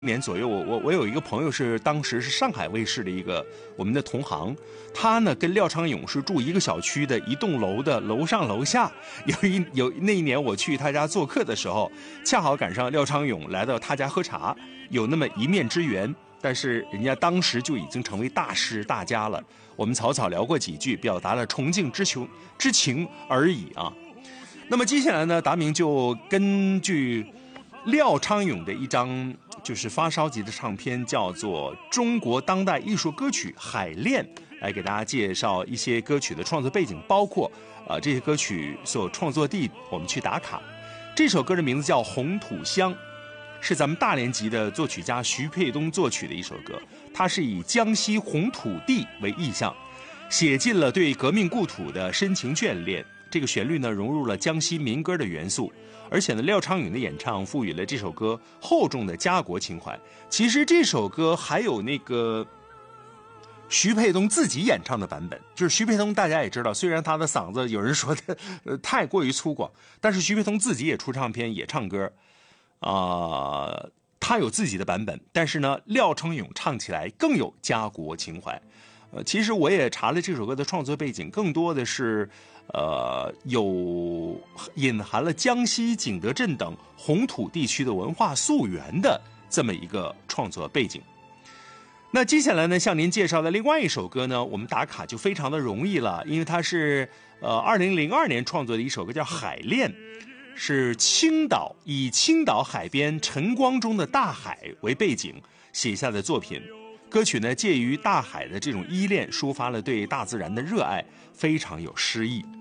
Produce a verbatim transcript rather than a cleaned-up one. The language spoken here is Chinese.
年左右，我我我有一个朋友是当时是上海卫视的一个我们的同行，他呢跟廖昌永是住一个小区的一栋楼的楼上楼下。有一有那一年我去他家做客的时候，恰好赶上廖昌永来到他家喝茶，有那么一面之缘。但是人家当时就已经成为大师大家了，我们草草聊过几句，表达了崇敬之情之情而已啊。那么接下来呢，达明就根据廖昌永的一张就是发烧级的唱片，叫做《中国当代艺术歌曲海炼》，来给大家介绍一些歌曲的创作背景，包括呃这些歌曲所创作地，我们去打卡。这首歌的名字叫《红土乡》，是咱们大连籍的作曲家徐沛东作曲的一首歌，它是以江西红土地为意象，写尽了对革命故土的深情眷恋。这个旋律呢融入了江西民歌的元素，而且呢廖昌永的演唱赋予了这首歌厚重的家国情怀。其实这首歌还有那个徐沛东自己演唱的版本，就是徐沛东大家也知道，虽然他的嗓子有人说的、呃、太过于粗犷，但是徐沛东自己也出唱片也唱歌啊、呃，他有自己的版本，但是呢廖昌永唱起来更有家国情怀。呃，其实我也查了这首歌的创作背景，更多的是，呃，有隐含了江西景德镇等红土地区的文化溯源的这么一个创作背景。那接下来呢，向您介绍的另外一首歌呢，我们打卡就非常的容易了，因为它是呃二零零二年创作的一首歌，叫《海炼》，是青岛以青岛海边晨光中的大海为背景写下的作品。歌曲呢，介于大海的这种依恋，抒发了对大自然的热爱，非常有诗意。